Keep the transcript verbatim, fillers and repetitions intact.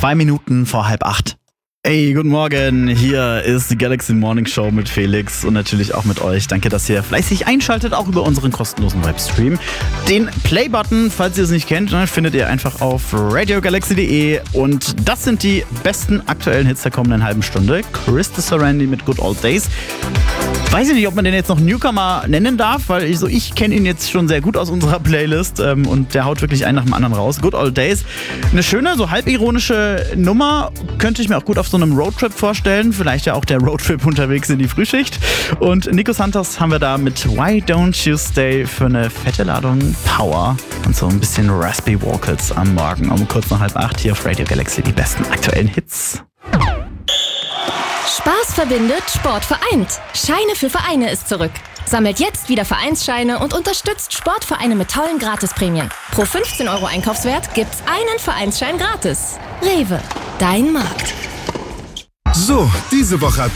Zwei Minuten vor halb acht. Hey, guten Morgen. Hier ist die Galaxy Morning Show mit Felix und natürlich auch mit euch. Danke, dass ihr fleißig einschaltet, auch über unseren kostenlosen Webstream. Den Play-Button, falls ihr es nicht kennt, findet ihr einfach auf radio galaxy punkt de. Und das sind die besten aktuellen Hits der kommenden halben Stunde. Chris Sarandon mit Good Old Days. Weiß ich nicht, ob man den jetzt noch Newcomer nennen darf, weil ich, so, ich kenne ihn jetzt schon sehr gut aus unserer Playlist ähm, und der haut wirklich einen nach dem anderen raus. Good Old Days. Eine schöne, so halbironische Nummer. Könnte ich mir auch gut auf so einem Roadtrip vorstellen. Vielleicht ja auch der Roadtrip unterwegs in die Frühschicht. Und Nico Santos haben wir da mit Why Don't You Stay für eine fette Ladung Power und so ein bisschen Raspy Vocals am Morgen um kurz nach halb acht hier auf Radio Galaxy. Die besten aktuellen Hits. Spaß verbindet, Sport vereint. Scheine für Vereine ist zurück. Sammelt jetzt wieder Vereinsscheine und unterstützt Sportvereine mit tollen Gratisprämien. Pro fünfzehn Euro Einkaufswert gibt's einen Vereinsschein gratis. Rewe, dein Markt. So, diese Woche hat